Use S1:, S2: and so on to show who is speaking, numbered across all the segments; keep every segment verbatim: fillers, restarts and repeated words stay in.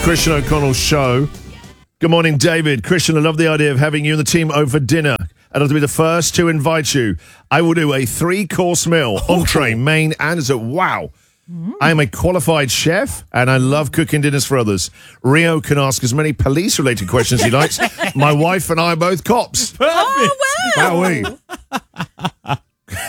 S1: Christian O'Connell Show. Good morning, David. Christian, I love the idea of having you and the team over for dinner. I'd love to be the first to invite you. I will do a three-course meal, entree, main, and dessert. Wow. Mm. I am a qualified chef, and I love cooking dinners for others. Rio can ask as many police-related questions he likes. My wife and I are both cops.
S2: Perfect.
S1: Oh, wow.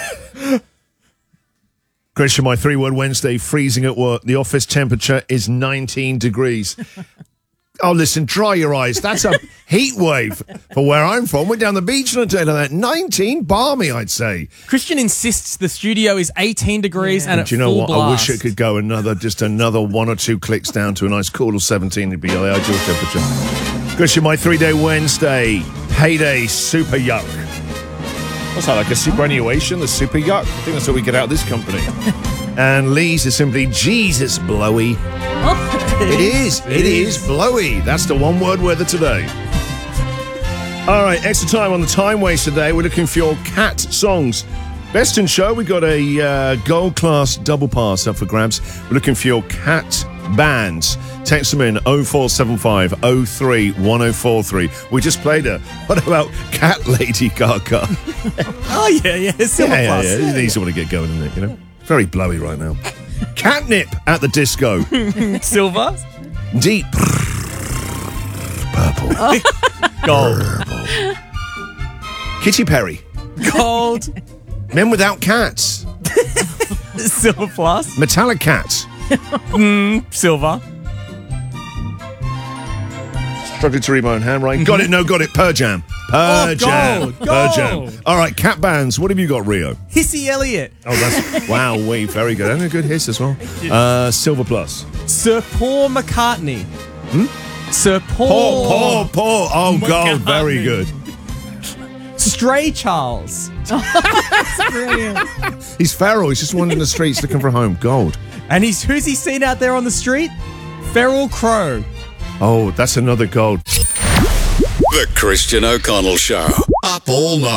S1: Christian, my three-word Wednesday, freezing at work. The office temperature is nineteen degrees. Oh, listen, dry your eyes. That's a heat wave for where I'm from. We're down the beach on a day like that. nineteen, balmy, I'd say.
S2: Christian insists the studio is eighteen degrees yeah. and at
S1: Do you know
S2: full
S1: what?
S2: blast.
S1: I wish it could go another, just another one or two clicks down to a nice cool of seventeen. It'd be the ideal temperature. Christian, my three-day Wednesday, payday super yuck. What's that, like a superannuation, the super yuck? I think that's what we get out of this company. And Lee's is simply Jesus blowy. It is. It is blowy. That's the one-word weather today. All right, extra time on the time waste today. We're looking for your cat songs. Best in show, we got a uh, gold class double pass up for grabs. We're looking for your cat bands. Text them in oh four seven five oh three one oh four three. We just played her. What about Cat Lady Gaga?
S2: Oh, yeah, yeah. Silver
S1: yeah,
S2: plus.
S1: yeah, yeah. It's easy to get going, isn't it? You know, very blowy right now. Catnip at the disco.
S2: Silver.
S1: Deep purple.
S2: Oh. Gold.
S1: Purple. Katy Perry.
S2: Gold.
S1: Men Without Cats.
S2: Silver plus.
S1: Metallic Cats.
S2: mm, silver.
S1: Struggling to read my own handwriting. Got it, no, got it. Pearl Jam. Pearl
S2: Oh,
S1: Jam.
S2: gold,
S1: Pearl
S2: gold.
S1: Jam. All right, cat bands. What have you got, Rio?
S2: Hissy Elliott.
S1: Oh, that's wow, wait, very good. And a good hiss as well. Uh, Silver Plus.
S2: Sir Paul McCartney.
S1: Hmm?
S2: Sir Paul.
S1: Paul, Paul, Paul. Oh, God, very good.
S2: Stray Charles.
S3: That's brilliant.
S1: He's feral. He's just wandering the streets looking for a home. Gold.
S2: And he's who's he seen out there on the street? Feral Crow.
S1: Oh, that's another gold.
S4: The Christian O'Connell Show. Up all night.